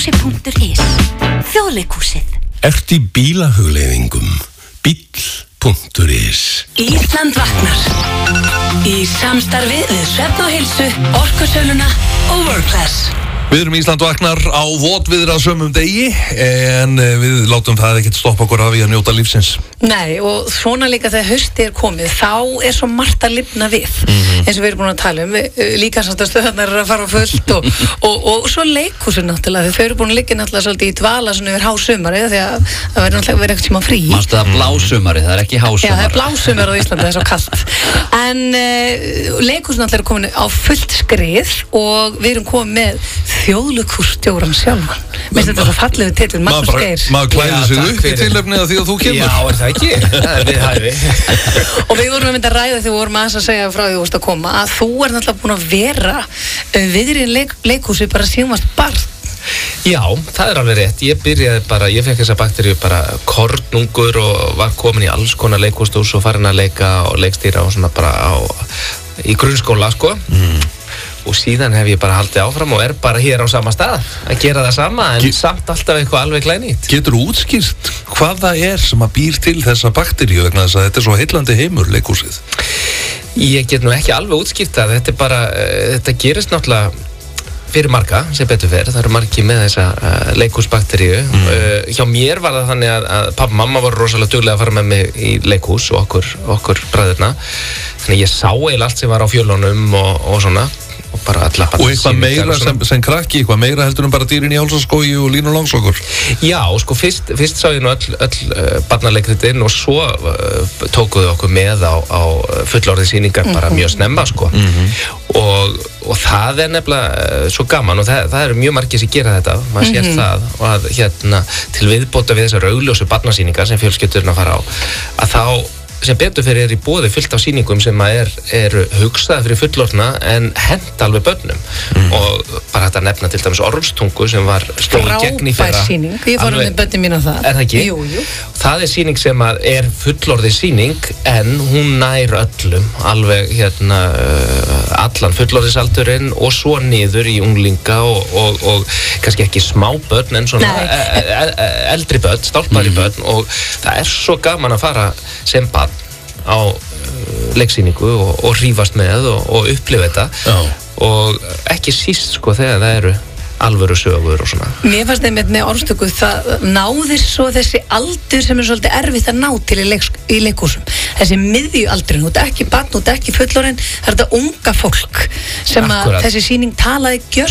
Þjóðleikhúsið.is Þjóðleikhúsið. Ert í bílahugleiðingum? Bíll.is Ísland vaknar í samstarfi við Svefn og heilsu, Orkusöluna og Workclass. Við erum Ísland vaknar á votviðra sömum degi, en við látum það ekkert stoppa okkur af í að njóta lífsins. Nei, og svona líka þegar haustið komið, þá svo margt að lifna við, eins og við erum búin að tala líka samt að stöðarnar að fara fullt og svo leikhúsin náttúrulega, þau eru búin að liggja náttúrulega svolítið í dvala svona yfir hásumari, því að það verður náttúrulega verið eitthvað tíma frí. Manstu það blásumari, það ekki hásumari. Já, það blásumari á Íslandi, það svo kallt. En leikhúsin náttúrulega komið á fullt skrið og við erum komið með Þjóðleikhússtjóran sjálfan. Mér finnst þetta svo fallegu titill, Magnús Geir. Maður klæðir sig upp í tilefni af því að þú kemur. Já, það ekki? Það við hæfi. Og við vorum að mynda að ræða þegar við vorum að segja frá því þú vorst að koma, að þú náttúrulega búin að vera viðri leikhúsi bara síðan varst barn. Já, það alveg rétt. Ég fekk þessa bakteríu bara kornungur og var komin í alls konar leikhússtús og farin að leika og leikstýra og svona bara í grunnskóla, sko. Og síðan hef ég bara haldið áfram og bara hér á sama stað að gera það sama, en samt alltaf eitthvað alveg glænýtt. Getur þú útskýrt hvað það sem að býr til þessa bakteríu vegna þess að þetta svo heillandi heimur, leikhúsið? Ég get nú ekki alveg útskýrt það. Þetta gerist náttúrulega fyrir marga sem betur fer. Það eru margir með þessa leikhúsbakteríu. Hjá mér var það þannig að pappa og mamma voru rosalega duglega að fara með mig í leikhús og okkur bræðurna. Þannig ég sá eiginlega allt sem var á fjölunum og svona. Og eitthvað meira sem krakki, eitthvað meira heldur bara dýrin í hálsaskógi og línu langsokkur? Já, sko fyrst sá ég nú öll barnaleikritinn og svo tókuðu okkur með á fullorðinsýningar bara mjög snemma, sko. Og það nefnilega svo gaman og það eru mjög margir sem gera þetta, maður sér það, og að til viðbóta við þessar augljósu barnasýningar sem fjölskyldurinn að fara á, að þá sem betur fyrir í boði fullt af sýningum sem eru hugsaði fyrir fullorðna en hent alveg börnum. Og bara þetta nefna til dæmis Ormstungu sem var slóð í gegn í fyrra. Frábær sýning, ég fór með börnum mín á það. Er það ekki? Jú. Það sýning sem er fullorðið sýning en hún nær öllum, alveg allan fullorðisaldurinn og svo niður í unglinga og kannski ekki smá börn en svona eldri börn, stálpari börn, og það svo gaman að fara sem barn á leiksýningu og hrífast með og upplifa þetta. Og ekki síst sko þegar það eru alvöru sögur og svona. Mér fannst einmitt með Ormstungu, það náðist svo þessi aldur sem svolítið erfitt að ná til í leikhúsum. Þessi miðjualdurinn, þú ekki barn, þú ekki fullorðinn, það þetta unga fólk sem að þessi sýning talaði